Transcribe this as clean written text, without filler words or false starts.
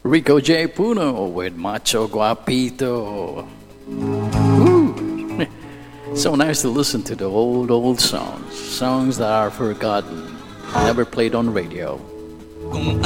Rico J. Puno with Macho Guapito. Woo. So nice to listen to the old songs. Songs that are forgotten, never played on radio. Kung